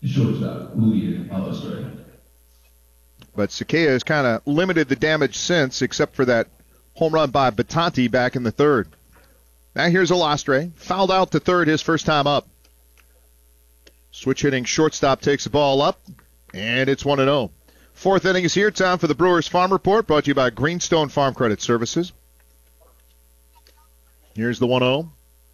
Shortstop, Julian Alastre. But Sakea has kind of limited the damage since, except for that home run by Batanti back in the third. Now here's Alastre. Fouled out to third his first time up. Switch hitting shortstop takes the ball up, and it's 1-0. Fourth inning is here. Time for the Brewers Farm Report, brought to you by Greenstone Farm Credit Services. Here's the 1-0.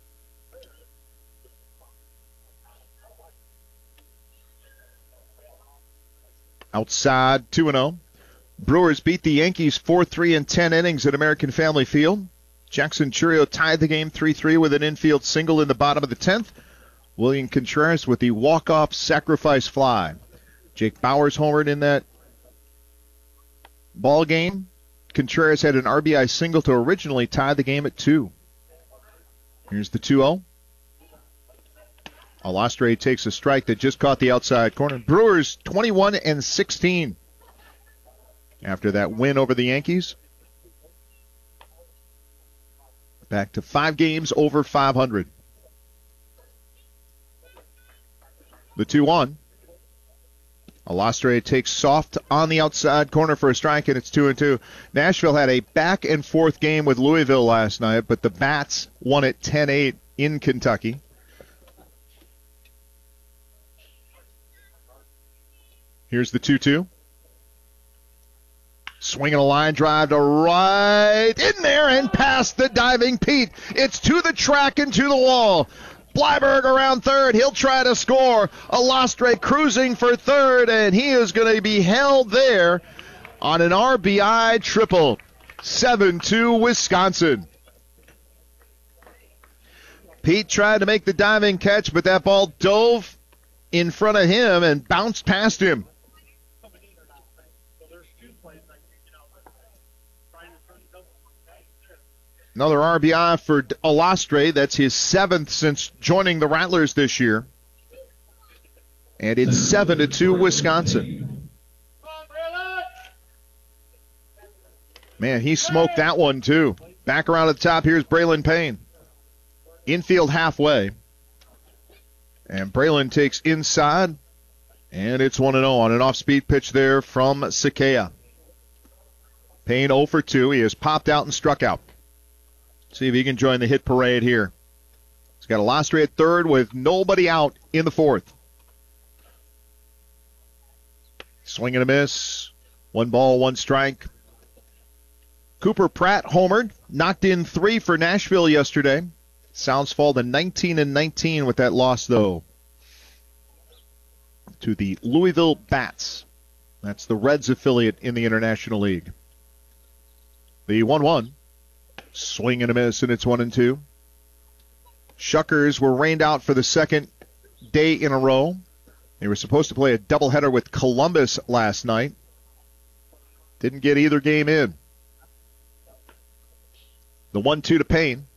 Outside, 2-0. Brewers beat the Yankees 4-3 in 10 innings at American Family Field. Jackson Chourio tied the game 3-3 with an infield single in the bottom of the 10th. William Contreras with the walk-off sacrifice fly. Jake Bauers homered in that ball game. Contreras had an RBI single to originally tie the game at 2. Here's the 2-0. Alastre takes a strike that just caught the outside corner. Brewers 21-16 after that win over the Yankees. Back to 5 games over 500. The 2-1. Alastre takes soft on the outside corner for a strike, and it's 2-2. Nashville had a back-and-forth game with Louisville last night, but the Bats won it 10-8 in Kentucky. Here's the 2-2. Swinging a line drive to right in there and past the diving Pete. It's to the track and to the wall. Bleiberg around third. He'll try to score. Alastre cruising for third, and he is going to be held there on an RBI triple. 7-2 Wisconsin. Pete tried to make the diving catch, but that ball dove in front of him and bounced past him. Another RBI for Alastre. That's his 7th since joining the Rattlers this year. And it's 7-2 Wisconsin. Man, he smoked that one too. Back around the top, here's Braylon Payne. Infield halfway. And Braylon takes inside. And it's 1-0 on an off-speed pitch there from Sakea. Payne 0 for 2. He has popped out and struck out. See if he can join the hit parade here. He's got Alastre at third with nobody out in the fourth. Swing and a miss. 1 ball, 1 strike. Cooper Pratt homered. Knocked in 3 for Nashville yesterday. Sounds fall to 19-19 with that loss, though, to the Louisville Bats. That's the Reds affiliate in the International League. The 1-1. Swing and a miss, and it's 1-2. Shuckers were rained out for the second day in a row. They were supposed to play a doubleheader with Columbus last night. Didn't get either game in. The 1-2 to Payne.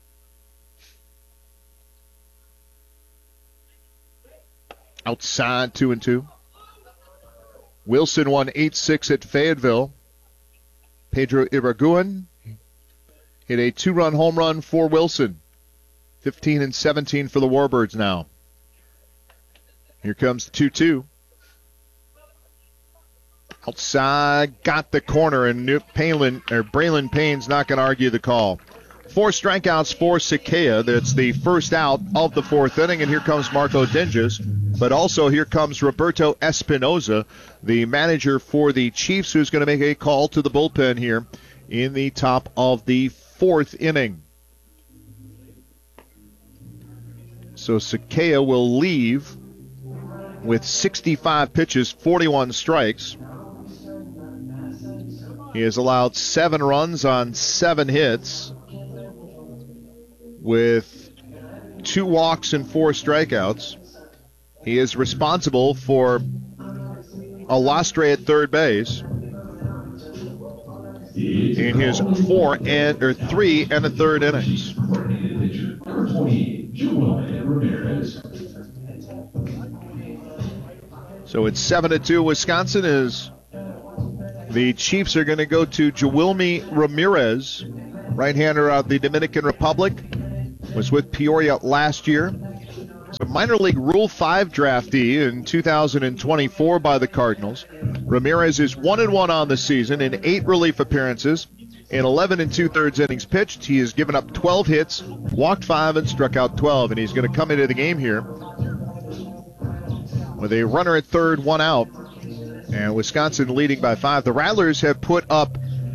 Outside, 2-2. Wilson won 8-6 at Fayetteville. Pedro Iraguren hit a 2-run home run for Wilson. 15-17 for the Warbirds now. Here comes the 2-2. Outside, got the corner, and Braylon Payne's not going to argue the call. 4 strikeouts for Sakea. That's the first out of the 4th inning, and here comes Marco Dinges. But also here comes Roberto Espinoza, the manager for the Chiefs, who's going to make a call to the bullpen here in the top of the 4th inning. So Sakea will leave with 65 pitches, 41 strikes. He has allowed 7 runs on 7 hits with 2 walks and 4 strikeouts. He is responsible for Alastre at third base in his 3 1/3 innings. So it's 7-2 Wisconsin as the Chiefs are going to go to Jawilmy Ramirez, right-hander out of the Dominican Republic. Was with Peoria last year. a minor league Rule 5 draftee in 2024 by the Cardinals. Ramirez is 1-1 on the season in 8 relief appearances. In 11 2/3 innings pitched, he has given up 12 hits, walked 5, and struck out 12. And he's going to come into the game here with a runner at third, 1 out. And Wisconsin leading by 5. The Rattlers have put up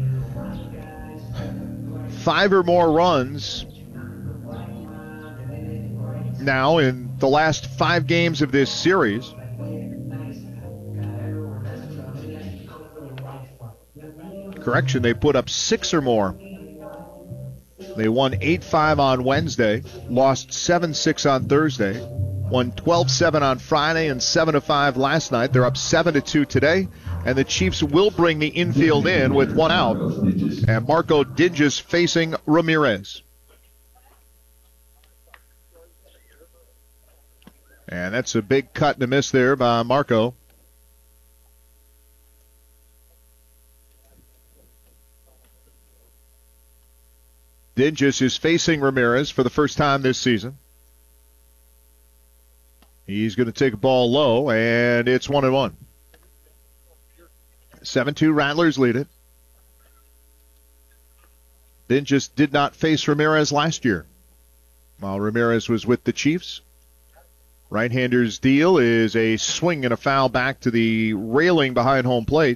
5 or more runs now in the last 5 games of this series. Correction, they put up 6 or more. They won 8-5 on Wednesday, lost 7-6 on Thursday, won 12-7 on Friday, and 7-5 last night. They're up 7-2 today, and the Chiefs will bring the infield in with 1 out. And Marco Dinges facing Ramirez. And that's a big cut and a miss there by Marco. Dinges is facing Ramirez for the first time this season. He's going to take a ball low, and it's 1-1. 7-2 Rattlers lead it. Dinges did not face Ramirez last year while Ramirez was with the Chiefs. Right-hander's deal is a swing and a foul back to the railing behind home plate.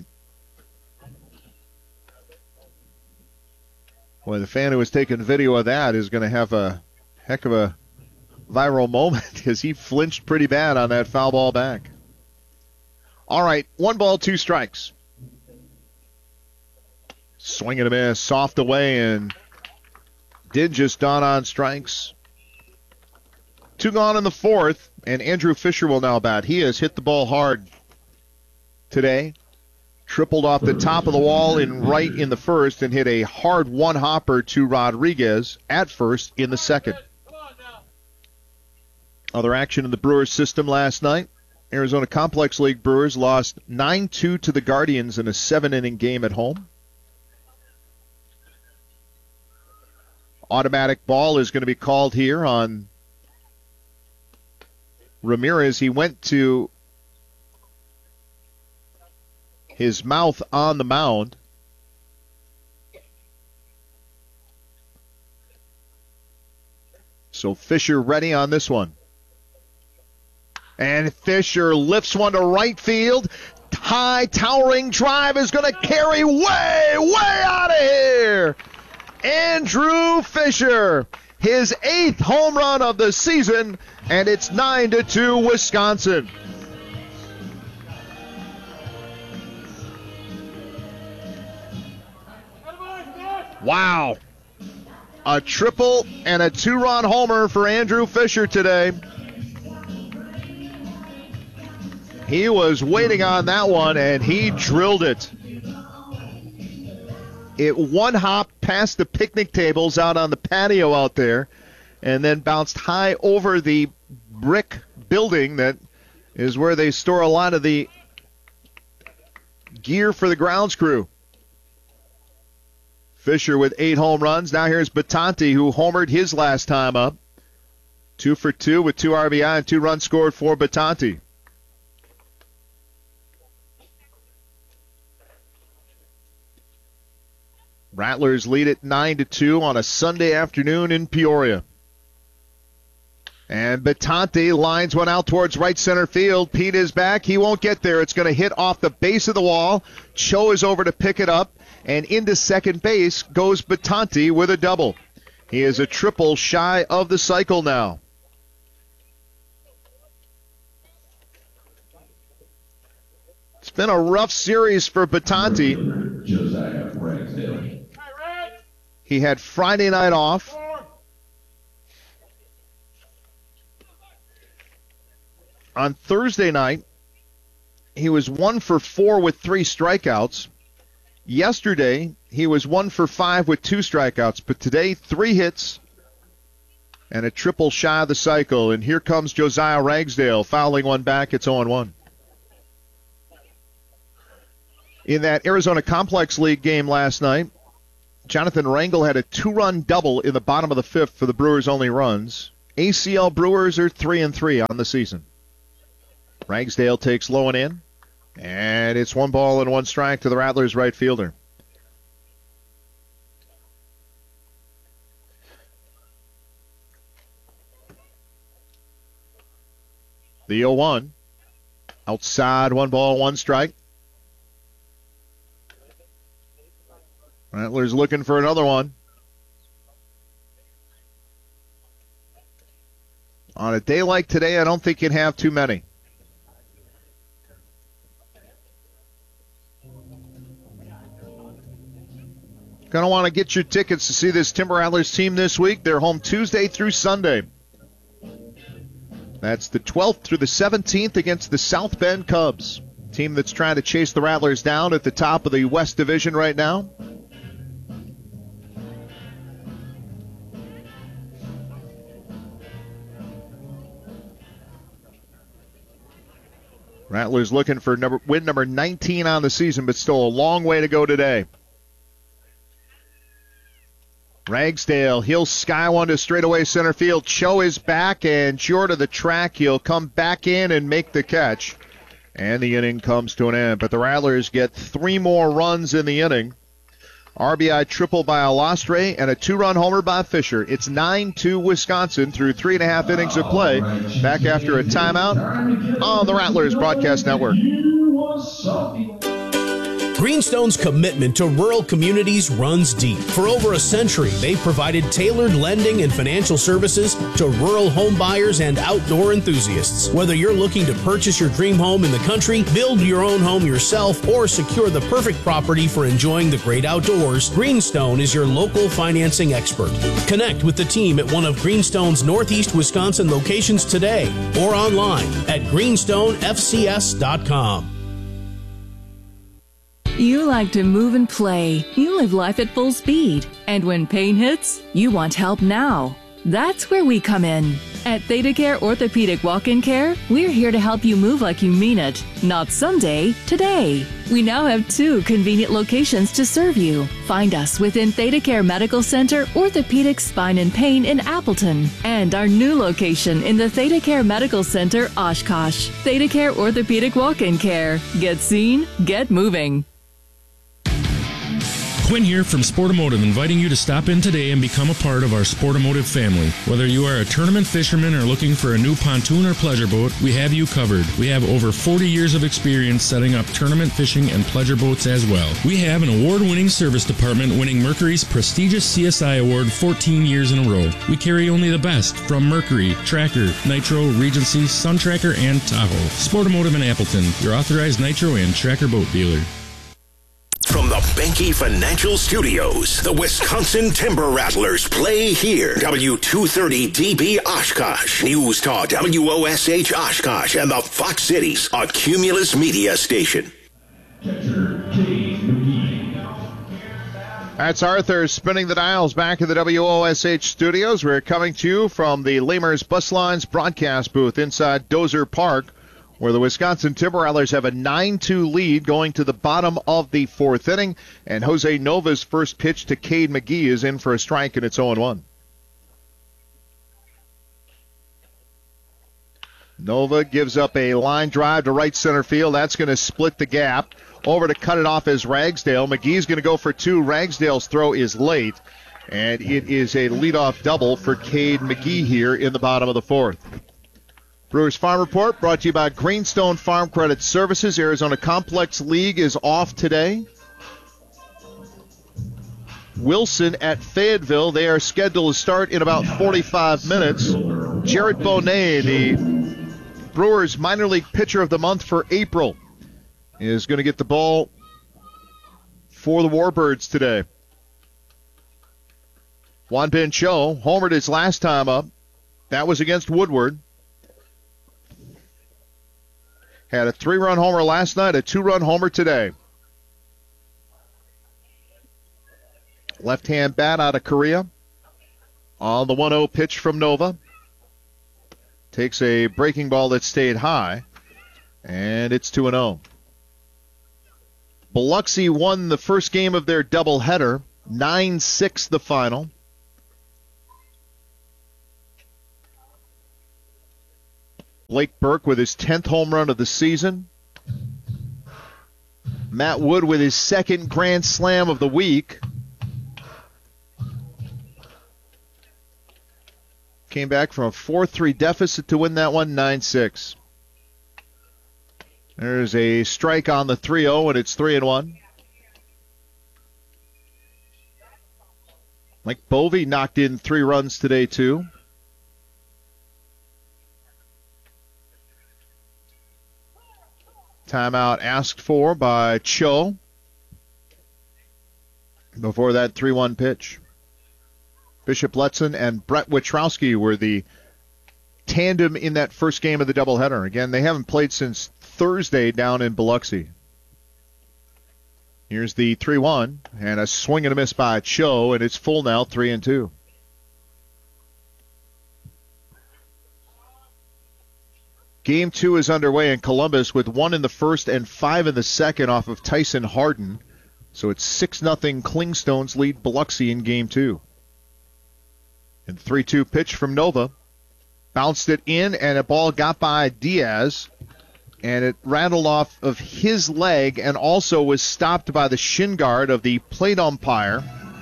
Well, the fan who was taking video of that is going to have a heck of a viral moment as he flinched pretty bad on that foul ball back. All right, 1 ball, 2 strikes. Swing and a miss, soft away, and Dinges done on strikes. 2 gone in the 4th, and Andrew Fisher will now bat. He has hit the ball hard today. Tripled off the top of the wall in right in the first and hit a hard 1-hopper to Rodriguez at first in the second. Other action in the Brewers system last night. Arizona Complex League Brewers lost 9-2 to the Guardians in a 7-inning game at home. Automatic ball is going to be called here on Ramirez. He went to his mouth on the mound. So Fisher ready on this one. And Fisher lifts one to right field. High towering drive is going to carry way out of here. Andrew Fisher, his 8th home run of the season, and it's 9-2 Wisconsin. Wow. A triple and a 2-run homer for Andrew Fisher today. He was waiting on that one, and he drilled it. It 1-hop past the picnic tables out on the patio out there, and then bounced high over the brick building that is where they store a lot of the gear for the grounds crew. Fisher with 8 home runs. Now here's Batanti, who homered his last time up. 2 for 2 with 2 RBI and 2 runs scored for Batanti. Rattlers lead it 9-2 on a Sunday afternoon in Peoria. And Batanti lines one out towards right center field. Pete is back. He won't get there. It's going to hit off the base of the wall. Cho is over to pick it up. And into second base goes Batanti with a double. He is a triple shy of the cycle now. It's been a rough series for Batanti. Josiah Ragsdale. He had Friday night off. On Thursday night, he was 1 for 4 with 3 strikeouts. Yesterday, he was 1 for 5 with 2 strikeouts. But today, 3 hits and a triple shy of the cycle. And here comes Josiah Ragsdale fouling one back. It's 0-1. In that Arizona Complex League game last night, Jonathan Rangel had a 2-run double in the bottom of the 5th for the Brewers' only runs. ACL Brewers are 3-3 on the season. Ragsdale takes low and in, and it's 1 strike to the Rattlers right fielder. The 0-1. Outside, 1 strike. Rattlers looking for another one. On a day like today, I don't think you'd have too many. Going to want to get your tickets to see this Timber Rattlers team this week. They're home Tuesday through Sunday. That's the 12th through the 17th against the South Bend Cubs. Team that's trying to chase the Rattlers down at the top of the West Division right now. Rattlers looking for win number 19 on the season, but still a long way to go today. Ragsdale, he'll sky one to straightaway center field. Cho is back and short of the track. He'll come back in and make the catch. And the inning comes to an end. But the Rattlers get 3 more runs in the inning. RBI triple by Alostre and a 2-run homer by Fisher. It's 9-2 Wisconsin through 3.5 innings of play. Back after a timeout on the Rattlers Broadcast Network. Greenstone's commitment to rural communities runs deep. For over a century, they've provided tailored lending and financial services to rural home buyers and outdoor enthusiasts. Whether you're looking to purchase your dream home in the country, build your own home yourself, or secure the perfect property for enjoying the great outdoors, Greenstone is your local financing expert. Connect with the team at one of Greenstone's Northeast Wisconsin locations today or online at greenstonefcs.com. You like to move and play. You live life at full speed. And when pain hits, you want help now. That's where we come in. At ThedaCare Orthopedic Walk-In Care, we're here to help you move like you mean it. Not someday, today. We now have 2 convenient locations to serve you. Find us within ThedaCare Medical Center, Orthopedic Spine and Pain in Appleton. And our new location in the ThedaCare Medical Center, Oshkosh. ThedaCare Orthopedic Walk-In Care. Get seen, get moving. Quinn here from Sportomotive, inviting you to stop in today and become a part of our Sportomotive family. Whether you are a tournament fisherman or looking for a new pontoon or pleasure boat, we have you covered. We have over 40 years of experience setting up tournament fishing and pleasure boats as well. We have an award-winning service department winning Mercury's prestigious CSI Award 14 years in a row. We carry only the best from Mercury, Tracker, Nitro, Regency, Sun Tracker, and Tahoe. Sportomotive in Appleton, your authorized Nitro and Tracker boat dealer. From the Banky Financial Studios, the Wisconsin Timber Rattlers play here. W230DB Oshkosh, News Talk WOSH Oshkosh, and the Fox Cities, a Cumulus Media station. Catcher Cade McGee. That's Arthur spinning the dials back in the WOSH studios. We're coming to you from the Lamers Bus Lines broadcast booth inside Dozer Park, where the Wisconsin Timber Rattlers have a 9-2 lead going to the bottom of the 4th inning. And Jose Nova's first pitch to Cade McGee is in for a strike, and it's 0-1. Nova gives up a line drive to right center field. That's going to split the gap. Over to cut it off is Ragsdale. McGee's going to go for 2. Ragsdale's throw is late, and it is a leadoff double for Cade McGee here in the bottom of the 4th. Brewers Farm Report brought to you by Greenstone Farm Credit Services. Arizona Complex League is off today. Wilson at Fayetteville. They are scheduled to start in about 45 minutes. Jarrett Bonet, the Brewers minor league pitcher of the month for April, is going to get the ball for the Warbirds today. Juan Ben Cho homered his last time up. That was against Woodward. Had a 3-run homer last night, a 2-run homer today. Left-hand bat out of Korea. On the 1-0 pitch from Nova. Takes a breaking ball that stayed high. And it's 2-0. Biloxi won the first game of their doubleheader. 9-6 the final. Blake Burke with his 10th home run of the season. Matt Wood with his second grand slam of the week. Came back from a 4-3 deficit to win that one 9-6. There's a strike on the 3-0, and it's 3-1. Mike Bovey knocked in 3 runs today, too. Timeout asked for by Cho. Before that 3-1 pitch. Bishop Letson and Brett Witrowski were the tandem in that first game of the doubleheader. Again, they haven't played since Thursday down in Biloxi. Here's the 3-1, and a swing and a miss by Cho, and it's full now, 3-2. Game 2 is underway in Columbus with 1 in the first and 5 in the second off of Tyson Harden. So it's 6-0 Clingstones lead Biloxi in Game 2. And 3-2 pitch from Nova. Bounced it in, and a ball got by Diaz. And it rattled off of his leg and also was stopped by the shin guard of the plate umpire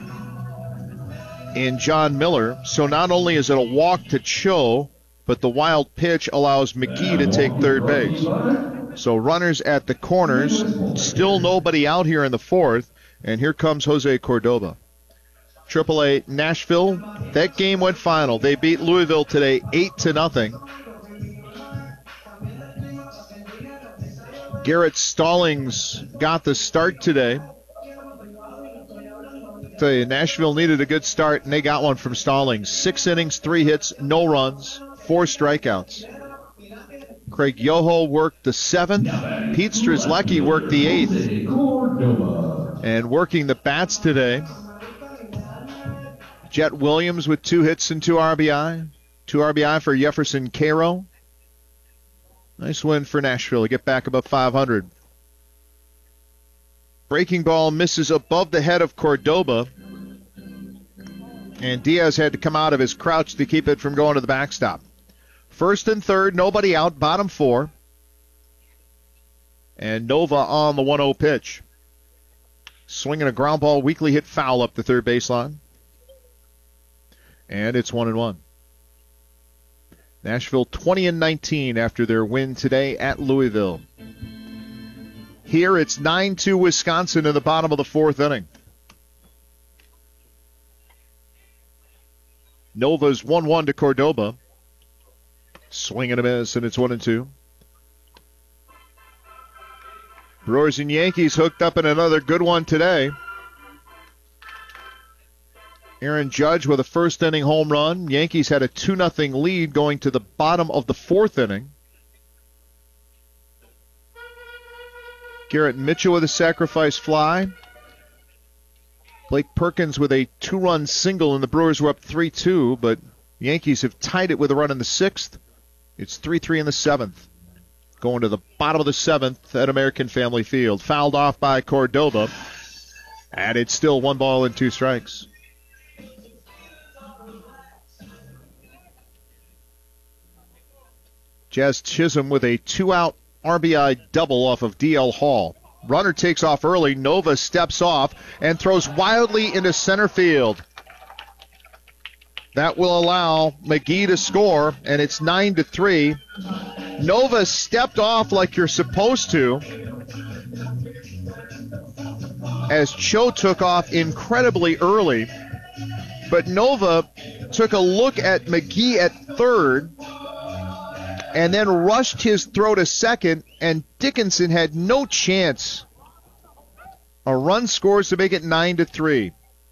in John Miller. So not only is it a walk to Cho, but the wild pitch allows McGee to take third base. So runners at the corners, still nobody out here in the fourth, and here comes Jose Cordoba. AAA Nashville, that game went final. They beat Louisville today 8-0. Garrett Stallings got the start today. Tell you, Nashville needed a good start, and they got one from Stallings. 6 innings, 3 hits, no runs, 4 strikeouts. Craig Yoho worked the 7th. Pete Strzelecki worked the 8th. And working the bats today, Jet Williams with 2 hits and 2 RBI. 2 RBI for Jefferson Cairo. Nice win for Nashville to get back above 500. Breaking ball misses above the head of Cordoba. And Diaz had to come out of his crouch to keep it from going to the backstop. First and third, nobody out, bottom 4. And Nova on the 1-0 pitch. Swinging a ground ball, weakly hit foul up the third baseline. And it's 1-1. Nashville 20-19 after their win today at Louisville. Here it's 9-2 Wisconsin in the bottom of the 4th inning. Nova's 1-1 to Cordoba. Swing and a miss, and it's 1-2. Brewers and Yankees hooked up in another good one today. Aaron Judge with a first inning home run. Yankees had a 2-0 lead going to the bottom of the 4th inning. Garrett Mitchell with a sacrifice fly. Blake Perkins with a 2-run single, and the Brewers were up 3-2, but Yankees have tied it with a run in the 6th. It's 3-3 in the 7th. Going to the bottom of the 7th at American Family Field. Fouled off by Cordoba, and it's still 1 ball and 2 strikes. Jazz Chisholm with a 2-out RBI double off of D.L. Hall. Runner takes off early. Nova steps off and throws wildly into center field. That will allow McGee to score, and it's 9-3. Nova stepped off like you're supposed to, as Cho took off incredibly early. But Nova took a look at McGee at third and then rushed his throw to second, and Dickinson had no chance. A run scores to make it 9-3.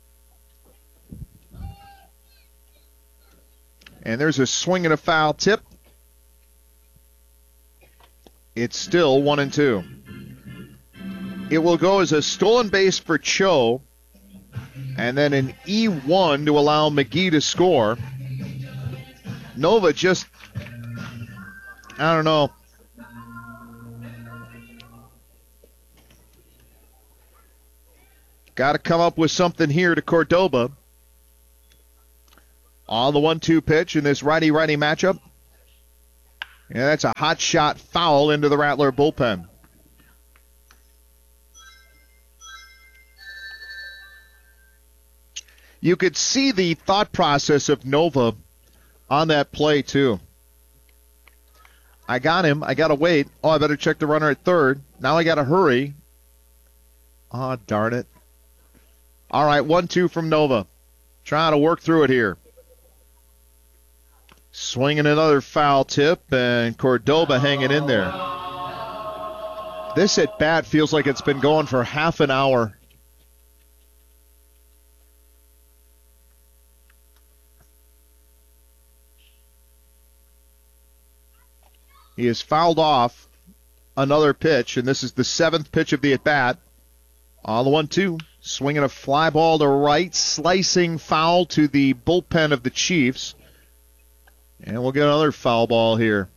And there's a swing and a foul tip. It's still 1-2. It will go as a stolen base for Cho, and then an E1 to allow McGee to score. Nova just, I don't know. Got to come up with something here to Cordoba. On the 1-2 pitch in this righty-righty matchup. Yeah, that's a hot shot foul into the Rattler bullpen. You could see the thought process of Nova on that play, too. I got him. I got to wait. Oh, I better check the runner at third. Now I got to hurry. Oh, darn it. All right, 1-2 from Nova. Trying to work through it here. Swinging another foul tip, and Cordoba hanging in there. This at bat feels like it's been going for half an hour. He has fouled off another pitch, and this is the 7th pitch of the at-bat. On the 1-2, swinging a fly ball to right, slicing foul to the bullpen of the Chiefs. And we'll get another foul ball here.